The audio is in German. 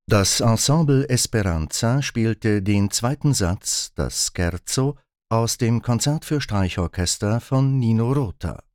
Das Ensemble Esperanza spielte den zweiten Satz, das Scherzo, aus dem Konzert für Streichorchester von Nino Rota.